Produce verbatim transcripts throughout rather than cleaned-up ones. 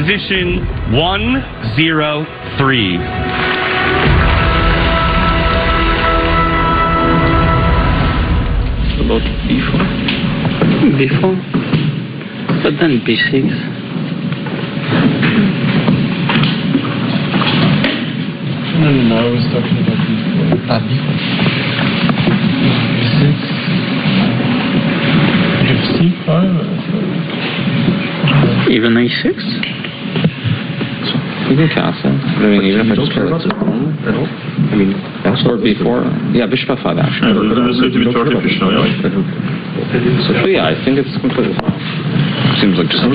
position one oh three. About B four? B four? But then B six. No, no, no, I was talking about B four. Ah, B four. B six. F C five? Even A six? You can castle. I mean, even if I just play like this. I mean, or B four. Yeah, bishop F five actually. So yeah, I think it's completely fine. Seems like just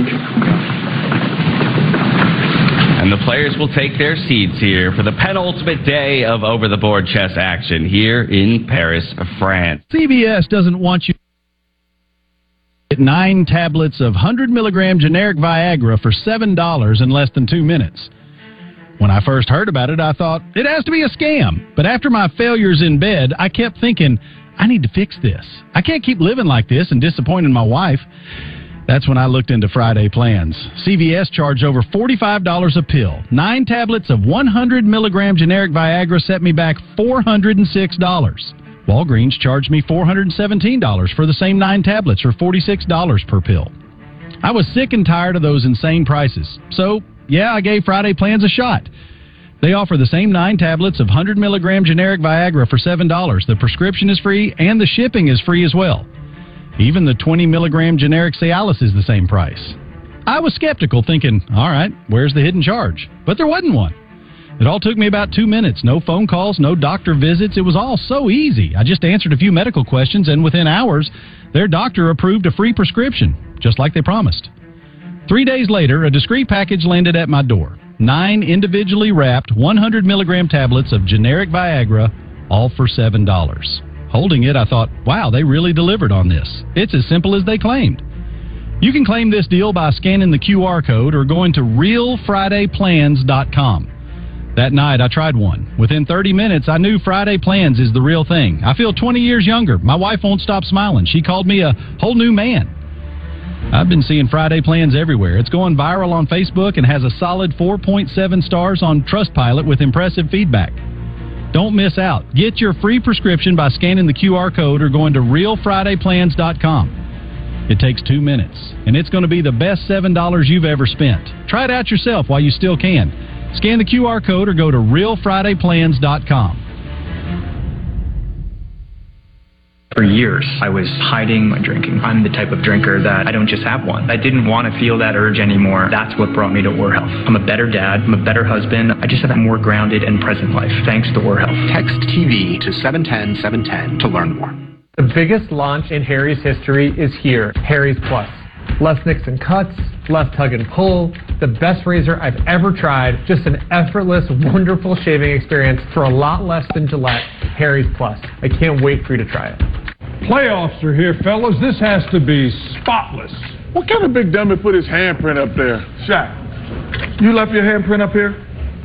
And the players will take their seats here for the penultimate day of over-the-board chess action here in Paris, France. C V S doesn't want you to get nine tablets of one hundred milligram generic Viagra for seven dollars in less than two minutes. When I first heard about it, I thought, it has to be a scam. But after my failures in bed, I kept thinking, I need to fix this. I can't keep living like this and disappointing my wife. That's when I looked into Friday plans. C V S charged over forty-five dollars a pill. Nine tablets of one hundred milligram generic Viagra set me back four hundred six dollars. Walgreens charged me four hundred seventeen dollars for the same nine tablets, or forty-six dollars per pill. I was sick and tired of those insane prices. So, yeah, I gave Friday plans a shot. They offer the same nine tablets of one hundred milligram generic Viagra for seven dollars. The prescription is free, and the shipping is free as well. Even the twenty milligram generic Cialis is the same price. I was skeptical, thinking, all right, where's the hidden charge? But there wasn't one. It all took me about two minutes. No phone calls, no doctor visits. It was all so easy. I just answered a few medical questions, and within hours, their doctor approved a free prescription, just like they promised. Three days later, a discreet package landed at my door. Nine individually wrapped one hundred milligram tablets of generic Viagra, all for seven dollars. Holding it, I thought, wow, they really delivered on this. It's as simple as they claimed. You can claim this deal by scanning the Q R code or going to real friday plans dot com. That night, I tried one. Within thirty minutes, I knew Friday Plans is the real thing. I feel twenty years younger. My wife won't stop smiling. She called me a whole new man. I've been seeing Friday Plans everywhere. It's going viral on Facebook and has a solid four point seven stars on Trustpilot with impressive feedback. Don't miss out. Get your free prescription by scanning the Q R code or going to real friday plans dot com. It takes two minutes, and it's going to be the best seven dollars you've ever spent. Try it out yourself while you still can. Scan the Q R code or go to real friday plans dot com. For years, I was hiding my drinking. I'm the type of drinker that I don't just have one. I didn't want to feel that urge anymore. That's what brought me to War Health. I'm a better dad. I'm a better husband. I just have a more grounded and present life, thanks to War Health. Text T V to seven one zero seven one zero to learn more. The biggest launch in Harry's history is here, Harry's Plus. Less nicks and cuts, less tug and pull, the best razor I've ever tried, just an effortless, wonderful shaving experience for a lot less than Gillette. Harry's Plus. I can't wait for you to try it. Playoffs are here, fellas. This has to be spotless. What kind of big dummy put his handprint up there? Shaq, you left your handprint up here?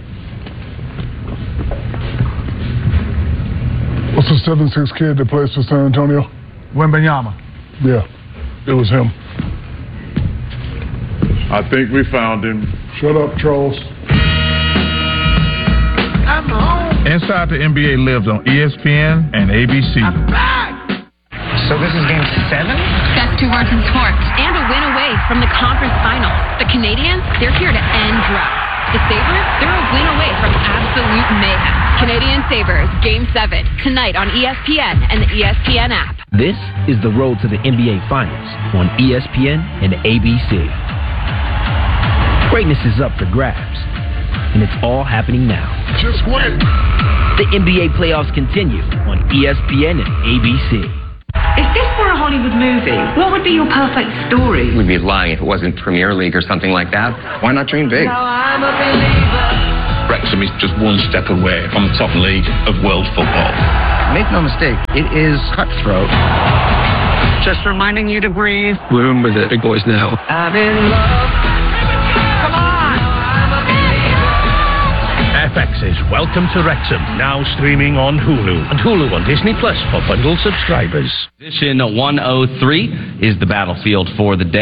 What's the seven six kid that plays for San Antonio? Wembanyama. Yeah, it was him. I think we found him. Shut up, trolls. Inside the N B A lives on E S P N and A B C. I'm back! So this is game seven? Best two words in sports. And a win away from the conference finals. The Canadians, they're here to end droughts. The Sabres, they're a win away from absolute mayhem. Canadian Sabres, Game seven, tonight on E S P N and the E S P N app. This is the road to the N B A Finals on E S P N and A B C. Greatness is up for grabs, and it's all happening now. Just win! The N B A playoffs continue on E S P N and A B C. If this were a Hollywood movie, what would be your perfect story? We'd be lying if it wasn't Premier League or something like that. Why not dream big? Now I'm a believer. Wrexham is just one step away from the top league of world football. Make no mistake, it is cutthroat. Just reminding you to breathe. We're in with it, big boys now. I'm in love. F X's Welcome to Wrexham, now streaming on Hulu, and Hulu on Disney Plus for bundle subscribers. Position one oh three is the battlefield for the day.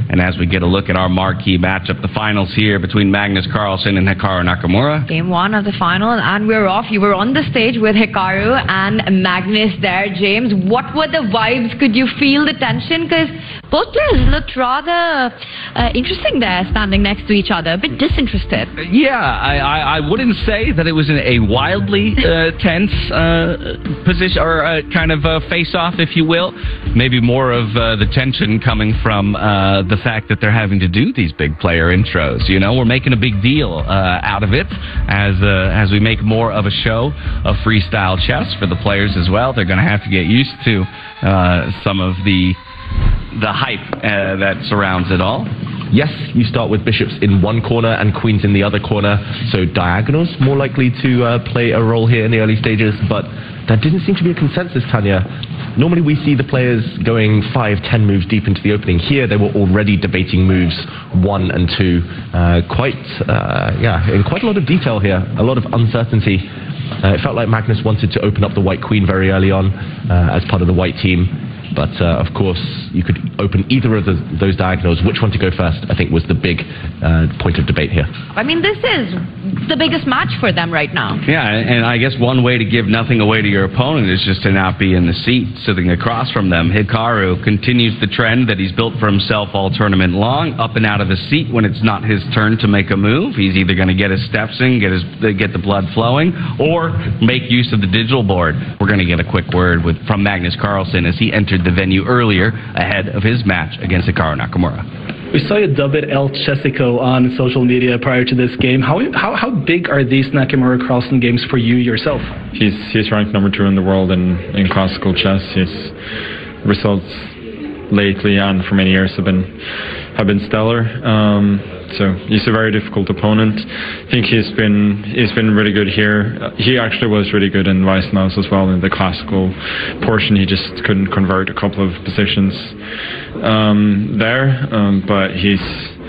And as we get a look at our marquee matchup, the finals here between Magnus Carlsen and Hikaru Nakamura. Game one of the final, and we're off. You were on the stage with Hikaru and Magnus there, James. What were the vibes? Could you feel the tension? Because both players looked rather uh, interesting there, standing next to each other, a bit disinterested. Yeah, I, I, I wouldn't say that it was in a wildly uh, tense uh, position, or uh, kind of uh, face-off, if you will. Maybe more of uh, the tension coming from uh, the fact that they're having to do these big player intros. You know, we're making a big deal uh, out of it as uh, as we make more of a show of freestyle chess for the players as well. They're going to have to get used to uh, some of the the hype uh, that surrounds it all. Yes, you start with bishops in one corner and queens in the other corner, so diagonals more likely to uh, play a role here in the early stages, but that didn't seem to be a consensus, Tanya. Normally we see the players going five, ten moves deep into the opening. Here they were already debating moves one and two, uh, quite, uh, yeah, in quite a lot of detail here, a lot of uncertainty. Uh, it felt like Magnus wanted to open up the white queen very early on uh, as part of the white team. But, uh, of course, you could open either of the, those diagonals. Which one to go first, I think, was the big uh, point of debate here. I mean, this is the biggest match for them right now. Yeah, and I guess one way to give nothing away to your opponent is just to not be in the seat, sitting across from them. Hikaru continues the trend that he's built for himself all tournament long, up and out of the seat when it's not his turn to make a move. He's either going to get his steps in, get, his, get the blood flowing, or make use of the digital board. We're going to get a quick word with from Magnus Carlsen as he entered the venue earlier ahead of his match against Hikaru Nakamura. We saw you dub it El Chessico on social media prior to this game. How how, how big are these Nakamura-Carlsen games for you yourself? He's he's ranked number two in the world in, in classical chess. His results lately and for many years have been have been stellar. Um, so he's a very difficult opponent. I think he's been he's been really good here. Uh, he actually was really good in Weissnaus as well in the classical portion. He just couldn't convert a couple of positions um, there, um, but he's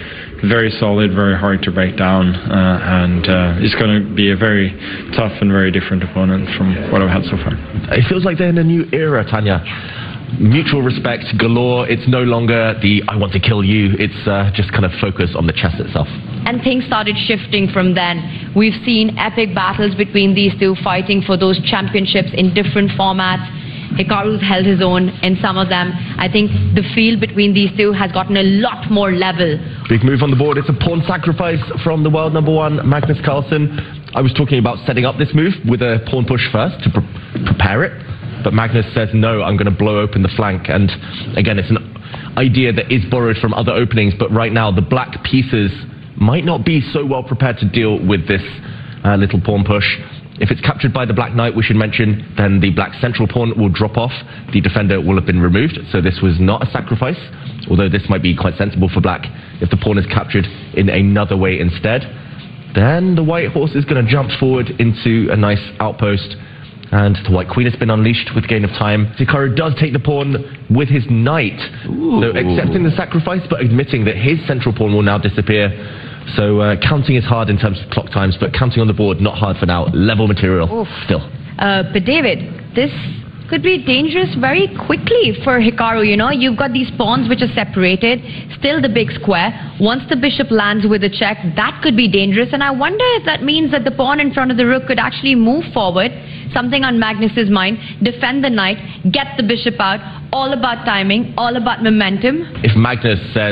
very solid, very hard to break down, uh, and uh, he's going to be a very tough and very different opponent from what I've had so far. It feels like they're in a new era, Tanya. Mutual respect galore. It's no longer the I want to kill you. It's uh, just kind of focus on the chess itself. And things started shifting from then. We've seen epic battles between these two, fighting for those championships in different formats. Hikaru's held his own in some of them. I think the field between these two has gotten a lot more level. Big move on the board. It's a pawn sacrifice from the world number one, Magnus Carlsen. I was talking about setting up this move with a pawn push first to pre- prepare it. But Magnus says, no, I'm going to blow open the flank. And again, it's an idea that is borrowed from other openings. But right now, the black pieces might not be so well prepared to deal with this uh, little pawn push. If it's captured by the black knight, we should mention, then the black central pawn will drop off. The defender will have been removed. So this was not a sacrifice, although this might be quite sensible for black. If the pawn is captured in another way instead, then the white horse is going to jump forward into a nice outpost. And the white queen has been unleashed with gain of time. Hikaru does take the pawn with his knight. So accepting the sacrifice, but admitting that his central pawn will now disappear. So uh, counting is hard in terms of clock times, but counting on the board, not hard for now. Level material, Oof. still. Uh, but David, this could be dangerous very quickly for Hikaru, you know. You've got these pawns which are separated, still the big square. Once the bishop lands with a check, that could be dangerous. And I wonder if that means that the pawn in front of the rook could actually move forward, something on Magnus's mind, defend the knight, get the bishop out, all about timing, all about momentum. If Magnus says,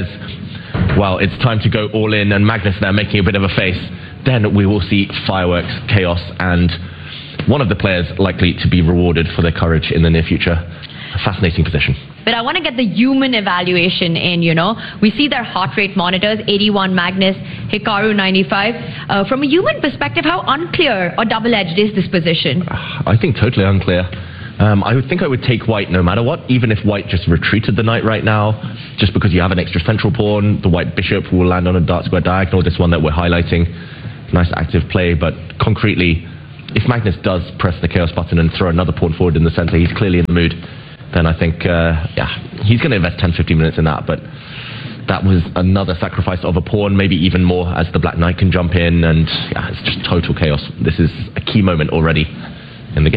well, it's time to go all in, and Magnus there making a bit of a face, then we will see fireworks, chaos, and one of the players likely to be rewarded for their courage in the near future. A fascinating position. But I want to get the human evaluation in, you know. We see their heart rate monitors, eighty-one Magnus, Hikaru ninety-five. Uh, from a human perspective, how unclear or double-edged is this position? I think totally unclear. Um, I would think I would take white no matter what, even if white just retreated the knight right now, just because you have an extra central pawn. The white bishop will land on a dark square diagonal, this one that we're highlighting. Nice active play, but concretely, if Magnus does press the chaos button and throw another pawn forward in the center, he's clearly in the mood. Then I think, uh, yeah, he's going to invest ten, fifteen minutes in that. But that was another sacrifice of a pawn, maybe even more, as the black knight can jump in. And yeah, it's just total chaos. This is a key moment already in the game.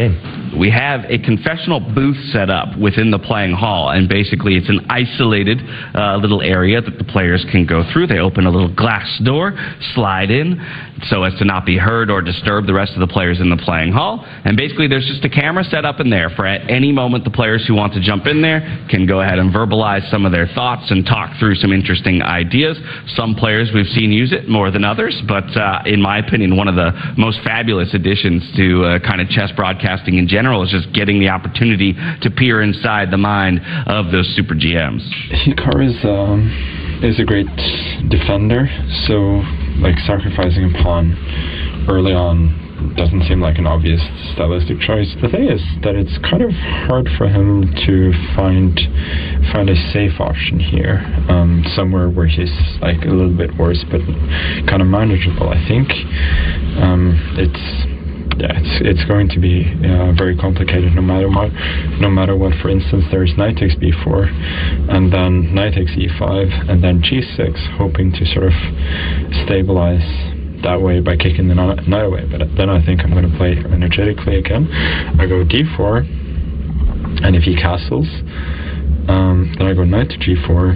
we have a confessional booth set up within the playing hall, and basically it's an isolated uh, little area that the players can go through. They open a little glass door, slide in, so as to not be heard or disturb the rest of the players in the playing hall. And basically there's just a camera set up in there for at any moment the players who want to jump in there can go ahead and verbalize some of their thoughts and talk through some interesting ideas. Some players we've seen use it more than others, but uh, in my opinion, one of the most fabulous additions to uh, kind of chess broadcasting in general is just getting the opportunity to peer inside the mind of those super G Ms. Hikaru is, um, is a great defender, so like sacrificing a pawn early on doesn't seem like an obvious stylistic choice. The thing is that it's kind of hard for him to find find a safe option here, um, somewhere where he's like a little bit worse but kind of manageable. I think um, it's yeah, it's it's going to be uh, very complicated no matter what. No matter what, for instance, there's knight takes b four, and then knight takes e five, and then g six, hoping to sort of stabilize that way by kicking the knight away. But then I think I'm going to play energetically again. I go d four, and if he castles, um, then I go knight to g four.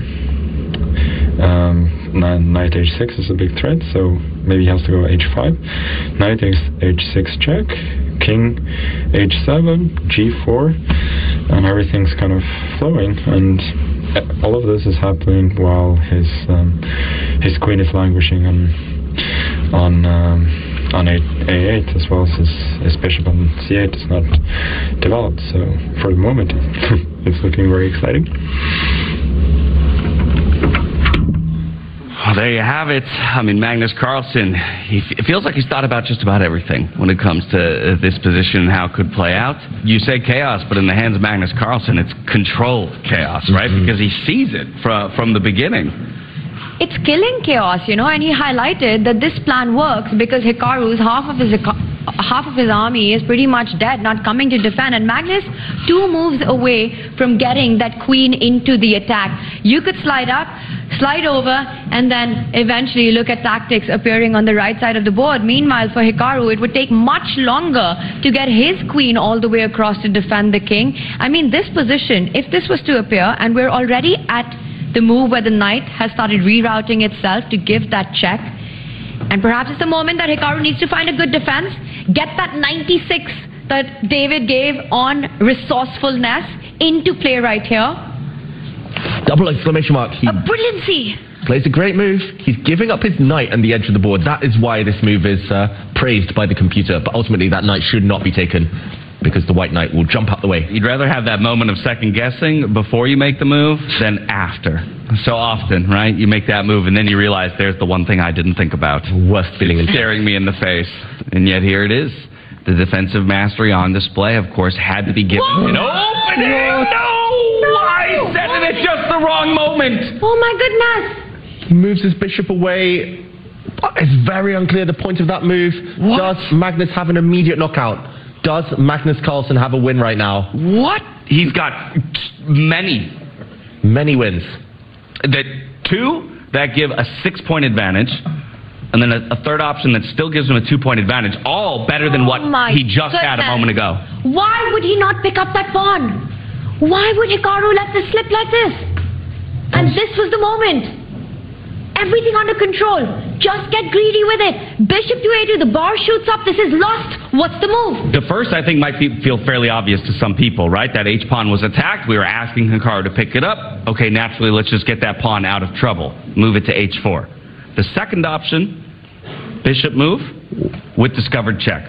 Um, knight h six is a big threat, so maybe he has to go h five. Knight takes h six check, king h seven, g four, and everything's kind of flowing. And all of this is happening while his um, his queen is languishing on on um, on a eight, as well as his, his bishop on c eight is not developed. So for the moment, it's looking very exciting. Well, there you have it. I mean, Magnus Carlsen, he f- it feels like he's thought about just about everything when it comes to uh, this position and how it could play out. You say chaos, but in the hands of Magnus Carlsen, it's controlled chaos, right? Mm-hmm. Because he sees it from, from the beginning. It's killing chaos, you know, and he highlighted that this plan works because Hikaru's half of his half of his army is pretty much dead, not coming to defend, and Magnus two moves away from getting that queen into the attack. You could slide up, slide over, and then eventually look at tactics appearing on the right side of the board. Meanwhile, for Hikaru, it would take much longer to get his queen all the way across to defend the king. I mean, this position, if this was to appear, and we're already at the move where the knight has started rerouting itself to give that check, and perhaps it's the moment that Hikaru needs to find a good defense, get that ninety-six that David gave on resourcefulness into play right here. Double exclamation mark. He a brilliancy. Plays a great move. He's giving up his knight on the edge of the board. That is why this move is uh, praised by the computer. But ultimately, that knight should not be taken, because the white knight will jump out the way. You'd rather have that moment of second guessing before you make the move than after. So often, right? You make that move and then you realize there's the one thing I didn't think about. Worst feeling in staring me in the face. And yet here it is. The defensive mastery on display, of course, had to be given Whoa! an opening. No! no! I said it at just the wrong moment. Oh my goodness. He moves his bishop away. It's very unclear the point of that move. What? Does Magnus have an immediate knockout? Does Magnus Carlsen have a win right now? What? He's got many. Many wins. The two that give a six-point advantage, and then a, a third option that still gives him a two-point advantage, all better than what oh he just goodness. had a moment ago. Why would he not pick up that pawn? Why would Hikaru let this slip like this? And this was the moment. Everything under control. Just get greedy with it. Bishop to a two. The bar shoots up. This is lost. What's the move? The first, I think, might be, feel fairly obvious to some people, right? That H-pawn was attacked. We were asking Hikaru to pick it up. Okay, naturally, let's just get that pawn out of trouble. Move it to H four. The second option, bishop move with discovered check.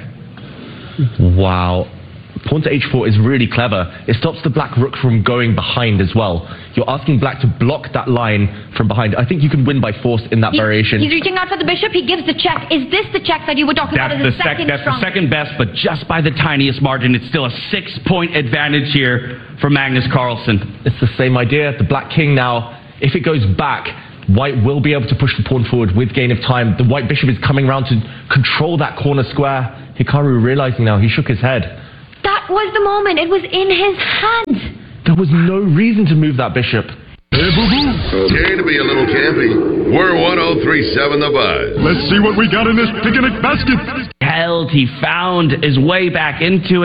Wow. Pawn to H four is really clever. It stops the black rook from going behind as well. You're asking black to block that line from behind. I think you can win by force in that he, variation. He's reaching out for the bishop. He gives the check. Is this the check that you were talking that's about as the the sec- second That's strong? the second best, but just by the tiniest margin. It's still a six-point advantage here for Magnus Carlsen. It's the same idea. The black king now, if it goes back, white will be able to push the pawn forward with gain of time. The white bishop is coming around to control that corner square. Hikaru realizing now, he shook his head. That was the moment. It was in his hands. There was no reason to move that bishop. Hey, boo-boo. Care to be a little campy? We're one oh three seven The Buzz. Let's see what we got in this picnic basket. Held, he found his way back into it.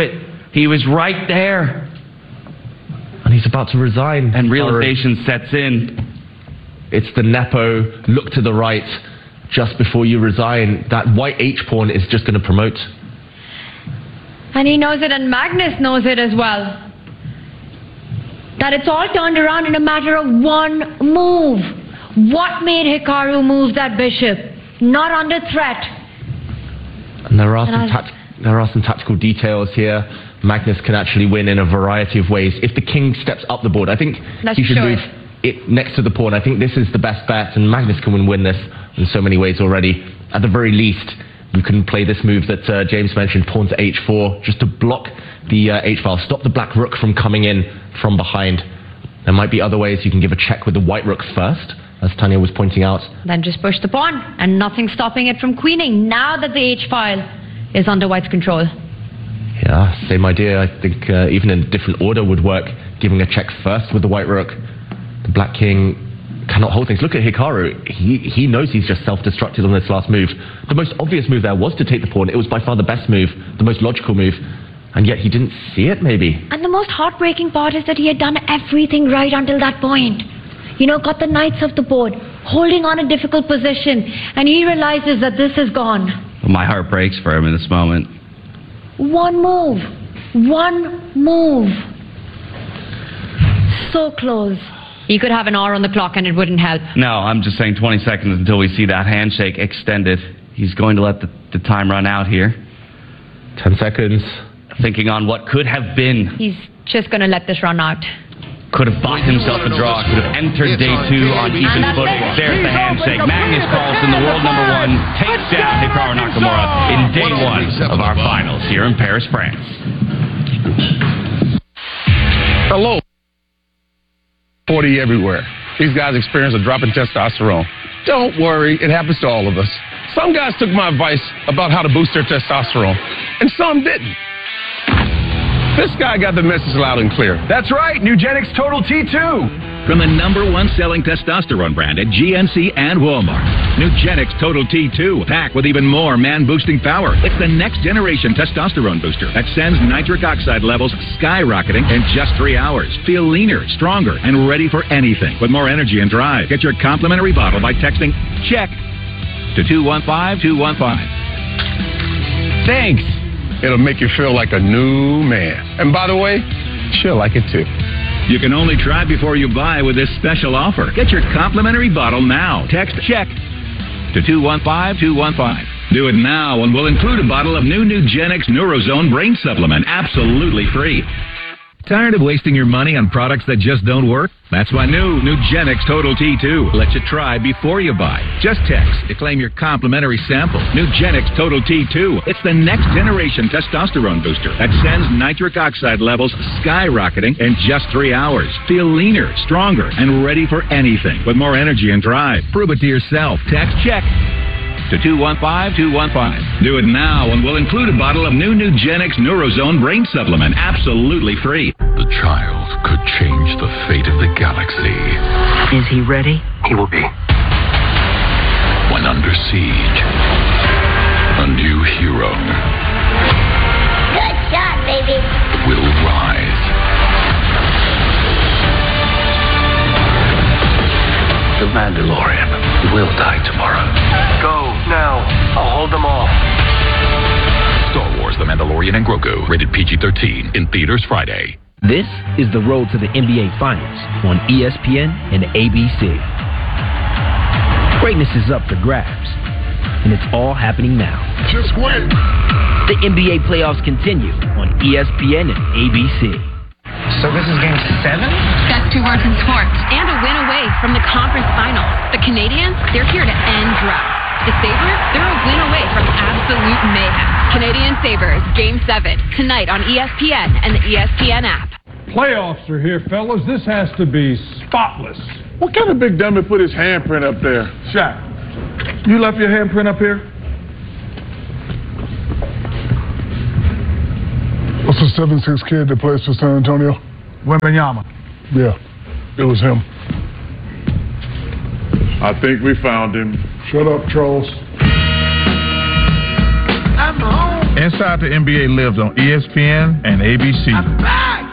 He was right there. And he's about to resign. And realization sets in. It's the Nepo, look to the right, just before you resign. That white H-pawn is just going to promote. And he knows it, and Magnus knows it as well. That it's all turned around in a matter of one move. What made Hikaru move that bishop? Not under threat. And there are, and some tact- there are some tactical details here. Magnus can actually win in a variety of ways. If the king steps up the board, I think Let's he should show move it. it next to the pawn. I think this is the best bet, and Magnus can win, win this in so many ways already. At the very least, you can play this move that uh, James mentioned, pawn to h four, just to block the uh, h-file, stop the black rook from coming in from behind. There might be other ways. You can give a check with the white rook first, as Tanya was pointing out. Then just push the pawn, and nothing stopping it from queening, now that the h-file is under white's control. Yeah, same idea. I think uh, even in a different order would work, giving a check first with the white rook. The black king cannot hold things. Look at Hikaru. He, he knows he's just self-destructed on this last move. The most obvious move there was to take the pawn. It was by far the best move, the most logical move. And yet he didn't see it, maybe. And the most heartbreaking part is that he had done everything right until that point. You know, got the knights off the board, holding on a difficult position, and he realizes that this is gone. My heart breaks for him in this moment. One move. One move. So close. You could have an hour on the clock and it wouldn't help. No, I'm just saying twenty seconds until we see that handshake extended. He's going to let the, the time run out here. Ten seconds. Thinking on what could have been. He's just going to let this run out. Could have bought himself a draw. Could have entered day two on even footing. There's the handshake. Magnus Carlsen, the world number one, takes down Hikaru Nakamura in day one of our finals here in Paris, France. Hello. forty everywhere. These guys experience a drop in testosterone. Don't worry, it happens to all of us. Some guys took my advice about how to boost their testosterone, and some didn't. This guy got the message loud and clear. That's right, Nugenix Total T two. From the number one selling testosterone brand at G N C and Walmart. Nugenix Total T two, packed with even more man-boosting power. It's the next generation testosterone booster that sends nitric oxide levels skyrocketing in just three hours. Feel leaner, stronger, and ready for anything with more energy and drive. Get your complimentary bottle by texting CHECK to two one five two one five. Thanks. It'll make you feel like a new man. And by the way, she'll like it too. You can only try before you buy with this special offer. Get your complimentary bottle now. Text CHECK to two one five two one five. Do it now and we'll include a bottle of new Nugenix Neurozone Brain Supplement absolutely free. Tired of wasting your money on products that just don't work? That's why new Nugenix Total T two lets you try before you buy. Just text to claim your complimentary sample. Nugenix Total T two. It's the next generation testosterone booster that sends nitric oxide levels skyrocketing in just three hours. Feel leaner, stronger, and ready for anything with more energy and drive. Prove it to yourself. Text CHECK to two one five two one five. Do it now and we'll include a bottle of new Nugenix Neurozone Brain Supplement absolutely free. The child could change the fate of the galaxy. Is he ready? He will be. When under siege, a new hero Good shot, baby. will rise. The Mandalorian will die tomorrow. Go now. I'll hold them off. Star Wars: The Mandalorian and Grogu, rated P G thirteen, in theaters Friday. This is the road to the N B A Finals on E S P N and A B C. Greatness is up for grabs, and it's all happening now. Just win. The N B A playoffs continue on E S P N and A B C. So this is game seven? Best two words in sports. And a win away from the conference finals. The Canadians, they're here to end droughts. The Sabres, they're a win away from absolute mayhem. Canadian Sabres, Game seven, tonight on E S P N and the E S P N app. Playoffs are here, fellas. This has to be spotless. What kind of big dummy put his handprint up there? Shaq, you left your handprint up here? What's the seven six kid that plays for San Antonio? Wembanyama. Yeah, it was him. I think we found him. Shut up, trolls. I'm home. Inside the N B A lives on E S P N and A B C. I'm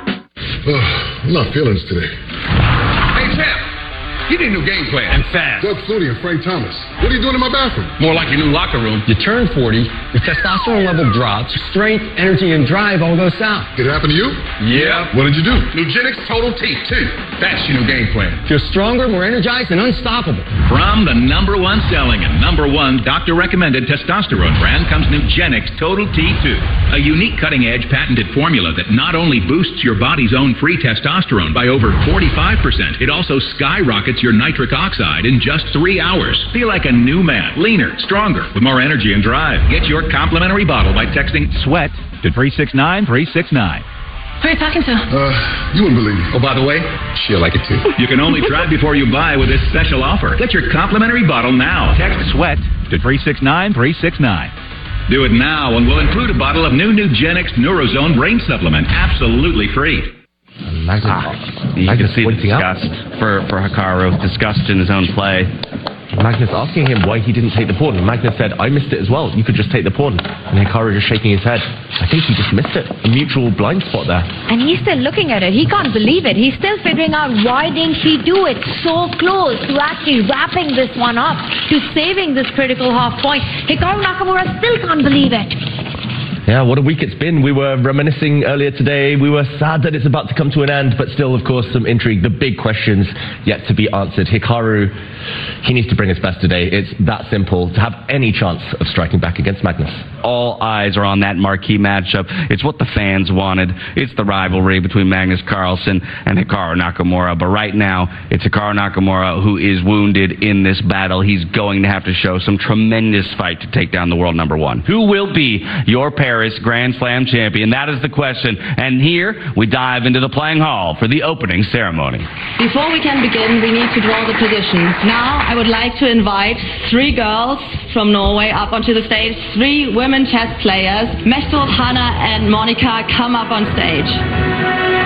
not feeling this today. Hey, champ. You need a new game plan. And fast. Doug Flutie and Frank Thomas. What are you doing in my bathroom? More like your new locker room. You turn forty, your testosterone level drops, strength, energy, and drive all go south. Did it happen to you? Yeah. What did you do? Nugenix Total T, too. That's your new game plan. Feel stronger, more energized, and unstoppable. From the number one selling and number one doctor-recommended testosterone brand comes Nugenix Total T two, a unique cutting-edge patented formula that not only boosts your body's own free testosterone by over forty-five percent, it also skyrockets your nitric oxide in just three hours. Feel like a new man, leaner, stronger, with more energy and drive. Get your complimentary bottle by texting SWEAT to three six nine three six nine. Who are you talking to? Uh, you wouldn't believe me. Oh, by the way, she'll like it too. You can only try before you buy with this special offer. Get your complimentary bottle now. Text SWEAT to three six nine three six nine. Do it now and we'll include a bottle of new Nugenix Neurozone Brain Supplement absolutely free. Ah, you can see the disgust for, for Hikaru, disgust in his own play. Magnus asking him why he didn't take the pawn. And Magnus said, I missed it as well. You could just take the pawn. And Hikaru just shaking his head. I think he just missed it. A mutual blind spot there. And he's still looking at it. He can't believe it. He's still figuring out why didn't he do it so close to actually wrapping this one up, to saving this critical half point. Hikaru Nakamura still can't believe it. Yeah, what a week it's been. We were reminiscing earlier today. We were sad that it's about to come to an end, but still, of course, some intrigue. The big questions yet to be answered. Hikaru, he needs to bring his best today. It's that simple to have any chance of striking back against Magnus. All eyes are on that marquee matchup. It's what the fans wanted. It's the rivalry between Magnus Carlsen and Hikaru Nakamura. But right now, it's Hikaru Nakamura who is wounded in this battle. He's going to have to show some tremendous fight to take down the world number one. Who will be your Paris Grand Slam champion? That is the question. And here, we dive into the playing hall for the opening ceremony. Before we can begin, we need to draw the positions. Now, I would like to invite three girls from Norway up onto the stage. Three women chess players. Meshtrup, Hannah, and Monica, come up on stage.